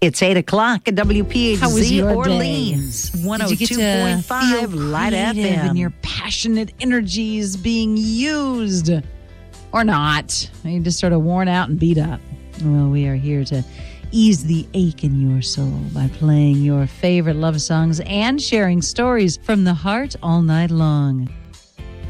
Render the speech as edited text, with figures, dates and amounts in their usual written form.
It's 8 o'clock at How was WPHZ your Orleans. day? Did you get to 102.5 feel Light creative FM. and your passionate energies being used or not? Are you just sort of worn out and beat up? Well, we are here to ease the ache in your soul by playing your favorite love songs and sharing stories from the heart all night long.